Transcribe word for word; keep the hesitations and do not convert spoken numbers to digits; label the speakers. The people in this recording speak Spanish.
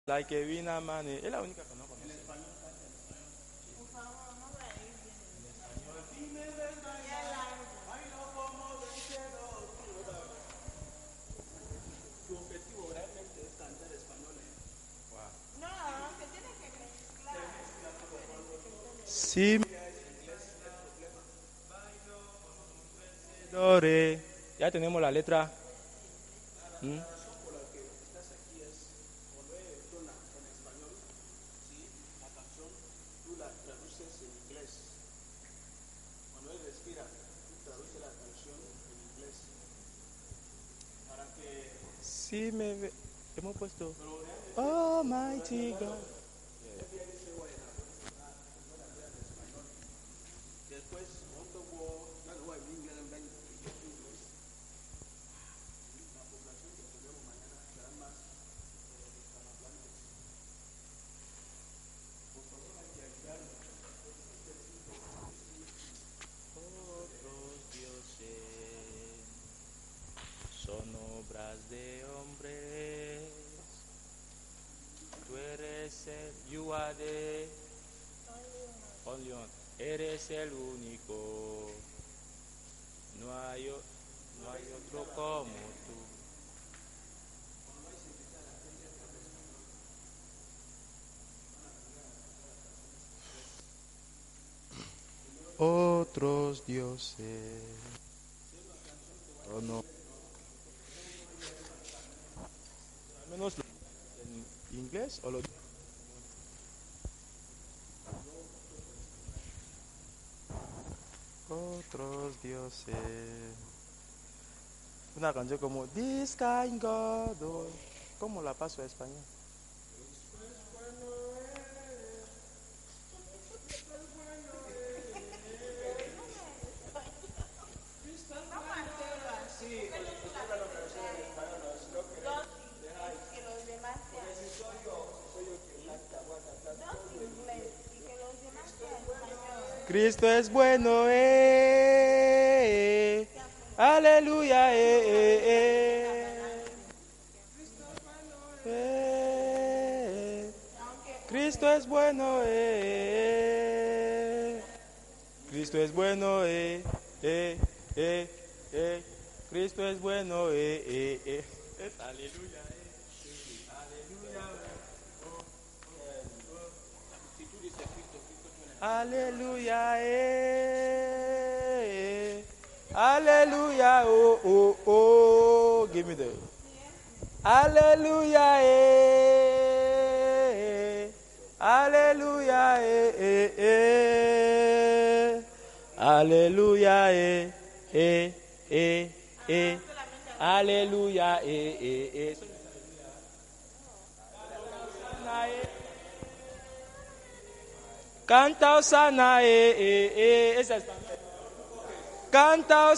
Speaker 1: La que vino a mano, es la única que no conoce.
Speaker 2: Tu objetivo realmente es cantar español.
Speaker 3: No, que tiene que mezclar.
Speaker 1: Sí. Dore. Ya tenemos la letra. ¿Mm?
Speaker 2: La razón por la que estás aquí es cuando él entona en español, ¿sí? La canción tú la traduces en inglés. Cuando él respira, tú traduces la canción en inglés. Para que
Speaker 1: Sí, me ve- hemos puesto. Almighty God.
Speaker 2: después, cuando hubo, ya lo voy a decir, ya lo voy a decir, la población que tenemos mañana será más eh, hispanohablantes. Por favor, hay que ayudarnos.
Speaker 1: Otros dioses son obras de hombres. Tú eres el, you are the only one. Eres el único. No hay, o- no hay otro como tú. Otros dioses. Oh, no. Al menos en inglés o lo. Otros dioses. Una canción como This Kind God. Oh, ¿cómo la paso a español?
Speaker 3: No Marcelo, así. Porque él es una Dos, que los demás sean. Dos inglés y que los demás sean español.
Speaker 1: Cristo es bueno, eh. Aleluya, eh, eh, eh. Eh. Cristo es bueno, eh. Cristo es bueno, eh, eh, eh, eh. Cristo es bueno, eh, eh, eh. Es aleluya, eh. Aleluya,
Speaker 2: Si tú dices Cristo, Cristo tiene.
Speaker 1: aleluya, eh. Aleluya, oh, oh, oh. Give me the. Aleluya, eh. Aleluya, eh, eh, eh. Aleluya, eh, eh, eh, eh. Aleluya, eh, eh, eh. Canta Osana, eh, eh, eh. Esa es. Canta